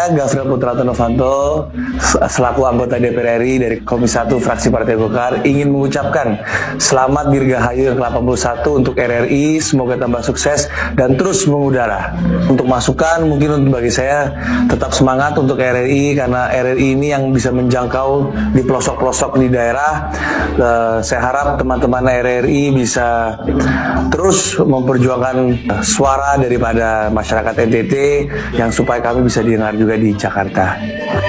Saya Gafriel Putrato Novanto selaku anggota DPR RI dari Komisi 1 fraksi Partai Golkar ingin mengucapkan selamat Dirgahayu yang ke-81 untuk RRI, semoga tambah sukses dan terus mengudara. Untuk masukan mungkin bagi saya tetap semangat untuk RRI karena RRI ini yang bisa menjangkau di pelosok-pelosok di daerah. Saya harap teman-teman RRI bisa terus memperjuangkan suara daripada masyarakat NTT yang supaya kami bisa didengar juga di Jakarta.